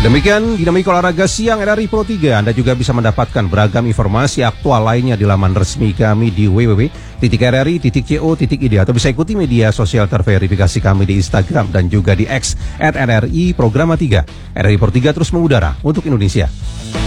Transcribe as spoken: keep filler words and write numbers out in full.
Demikian Dinamika Olahraga Siang R R I Pro tiga. Anda juga bisa mendapatkan beragam informasi aktual lainnya di laman resmi kami di w w w titik r r i titik co titik i d atau bisa ikuti media sosial terverifikasi kami di Instagram dan juga di X at R R I Programa tiga. R R I Pro tiga terus mengudara untuk Indonesia.